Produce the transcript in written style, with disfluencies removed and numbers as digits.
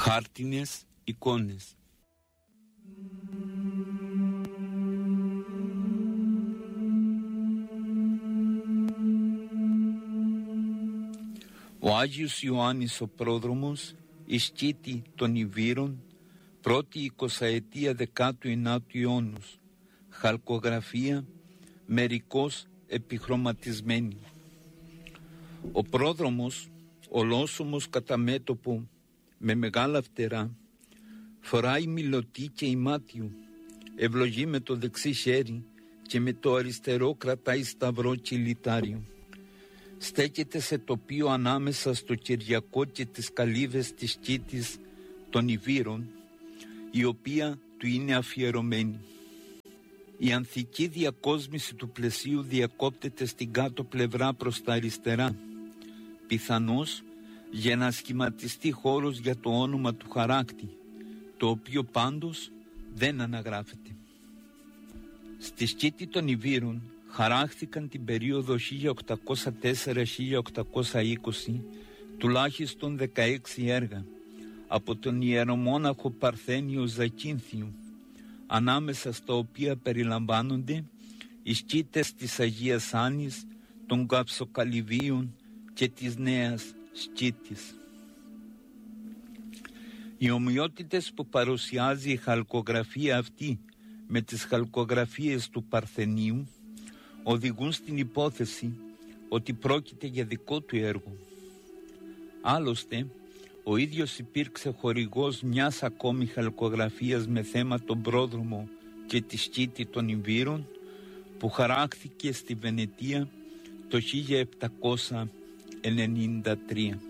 χάρτινες εικόνες. Ο Άγιος Ιωάννης ο Πρόδρομος, η σκήτη των Ιβύρων, πρώτη 20ετία 19ου αιώνος, χαλκογραφία μερικώς επιχρωματισμένη. Ο πρόδρομος, ολόσωμος κατά μέτωπο, με μεγάλα φτερά, φοράει μιλωτή και ημάτιου, ευλογεί με το δεξί χέρι και με το αριστερό κρατάει σταυρό και λιτάριο. Στέκεται σε τοπίο ανάμεσα στο Κυριακό και τις καλύβες της σκήτης των Ιβύρων, η οποία του είναι αφιερωμένη. Η ανθική διακόσμηση του πλαισίου διακόπτεται στην κάτω πλευρά προς τα αριστερά, πιθανώς για να σχηματιστεί χώρος για το όνομα του χαράκτη, το οποίο πάντως δεν αναγράφεται. Στη σκήτη των Ιβύρων χαράχθηκαν την περίοδο 1804-1820 τουλάχιστον 16 έργα από τον ιερομόναχο Παρθένιο Ζακίνθιου, ανάμεσα στα οποία περιλαμβάνονται οι σκήτες της Αγίας Άννης, των Καψοκαλυβίων και της Νέας Σκήτης. Οι ομοιότητες που παρουσιάζει η χαλκογραφία αυτή με τις χαλκογραφίες του Παρθενίου οδηγούν στην υπόθεση ότι πρόκειται για δικό του έργο. Άλλωστε, ο ίδιος υπήρξε χορηγός μιας ακόμη χαλκογραφίας με θέμα τον πρόδρομο και τη σκήτη των Ιβύρων, που χαράχθηκε στη Βενετία το 1793.